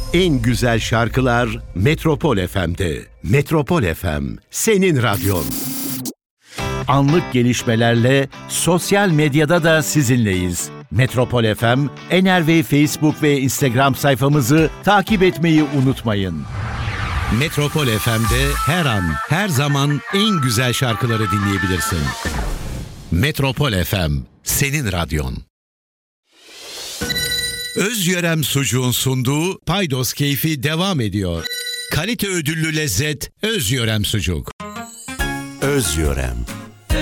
En güzel şarkılar Metropol FM'de. Metropol FM, senin radyon. Anlık gelişmelerle sosyal medyada da sizinleyiz. Metropol FM, Enerve Facebook ve Instagram sayfamızı takip etmeyi unutmayın. Metropol FM'de her an, her zaman en güzel şarkıları dinleyebilirsin. Metropol FM, senin radyon. Özyörem Sucuğun sunduğu Paydos Keyfi devam ediyor. Kalite ödüllü lezzet Özyörem Sucuk. Özyörem.